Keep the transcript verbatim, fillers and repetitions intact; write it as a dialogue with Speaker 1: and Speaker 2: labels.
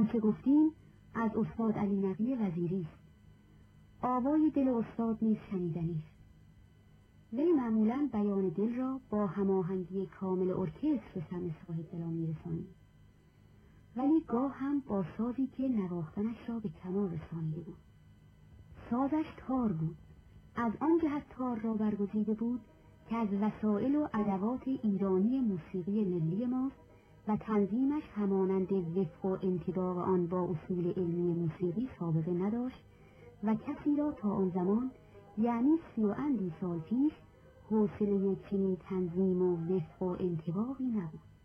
Speaker 1: آنچه گفتیم از استاد علی نقی وزیری است. آوای دل استاد نیز شنیدنی است. وی معمولاً بیان دل را با هماهنگی کامل ارکستر سمع صاحب دلان می‌رساند، ولی گاه هم با سازی که نواختنش را به کمال رسانیده بود. سازش تار بود، از آن جهت تار را برگزیده بود که از وسایل و ادوات ایرانی موسیقی ملی ماست و تنظیمش همانند وفق و انطباق آن با اصول علمی موسیقی سابقه نداشت و کسی را تا آن زمان، یعنی سی و اندی سال پیش، حوصله چنین تنظیم و وفق و انطباقی نبود.